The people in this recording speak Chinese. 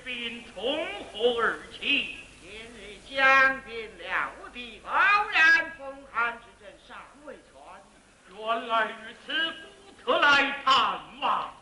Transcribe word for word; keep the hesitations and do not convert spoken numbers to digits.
兵从何而起？ 今日将兵了无敌，偶然风寒之症尚未痊愈。 原来如此，故特来探望。